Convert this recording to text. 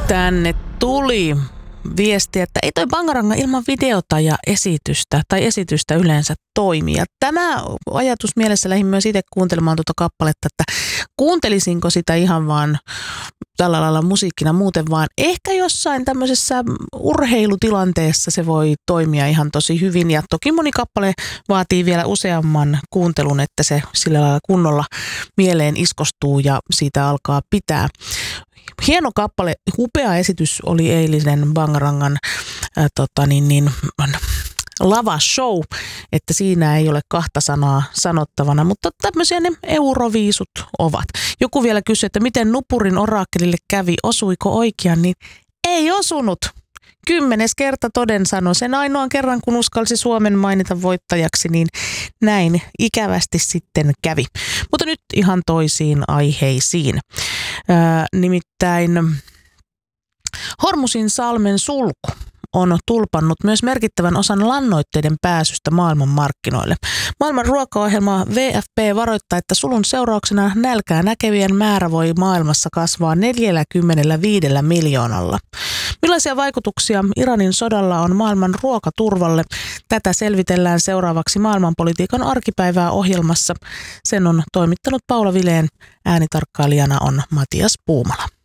Tänne tuli viesti, että ei toi Bangaranga ilman videota ja esitystä tai esitystä yleensä toimi. Ja tämä ajatus mielessä lähdin myös itse kuuntelemaan tuota kappaletta, että kuuntelisinko sitä ihan vaan tällä lailla musiikkina muuten, vaan ehkä jossain tämmöisessä urheilutilanteessa se voi toimia ihan tosi hyvin. Ja toki moni kappale vaatii vielä useamman kuuntelun, että se sillä lailla kunnolla mieleen iskostuu ja siitä alkaa pitää. Hieno kappale, upea esitys oli eilisen Bangarangan lava show, että siinä ei ole kahta sanaa sanottavana, mutta tämmöisiä ne euroviisut ovat. Joku vielä kysyi, että miten Nupurin oraakkelille kävi, osuiko oikein, niin ei osunut. 10. kerta toden sano. Sen ainoan kerran, kun uskalsi Suomen mainita voittajaksi, niin näin ikävästi sitten kävi. Mutta nyt ihan toisiin aiheisiin. Nimittäin Hormusin salmen sulku on tulpannut myös merkittävän osan lannoitteiden pääsystä maailmanmarkkinoille. Maailman ruokaohjelma WFP varoittaa, että sulun seurauksena nälkää näkevien määrä voi maailmassa kasvaa 45 miljoonalla. Millaisia vaikutuksia Iranin sodalla on maailman ruokaturvalle? Tätä selvitellään seuraavaksi maailmanpolitiikan arkipäivää ohjelmassa. Sen on toimittanut Paula Vileen, äänitarkkailijana on Matias Puumala.